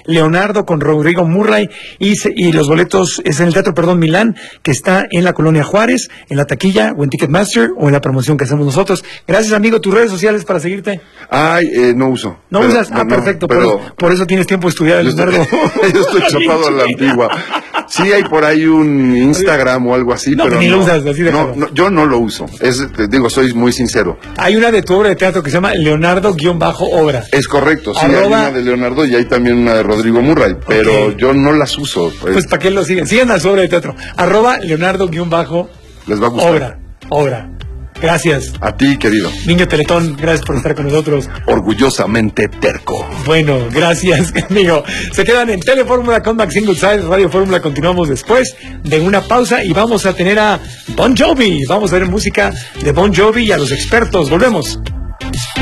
Leonardo con Rodrigo Murray, y los boletos es en el Teatro Milán, que está en la Colonia Juárez, en la taquilla o en Ticketmaster o en la promoción que hacemos nosotros. Gracias, amigo. ¿Tus redes sociales para seguirte? No uso. ¿No usas? Perfecto. Por eso tienes tiempo de estudiar, Leonardo. Yo estoy chapado a la antigua. Sí hay por ahí un Instagram o algo así, pero ni lo usas, así de yo no lo uso. Te digo, soy muy sincero. Hay una de tu obra de teatro que se llama Leonardo-obra. Es correcto, sí, hay una de Leonardo y hay también una de Rodrigo Murray, pero yo no las uso. Pues ¿para qué lo siguen? Sigan a su obra de teatro. @Leonardo-obra. Les va a gustar. Obra. Gracias. A ti, querido. Niño Teletón, gracias por estar con nosotros. Orgullosamente terco. Bueno, gracias, amigo. Se quedan en Telefórmula con Maxine Goodside, Radio Fórmula. Continuamos después de una pausa y vamos a tener a Bon Jovi. Vamos a ver música de Bon Jovi y a los expertos. Volvemos.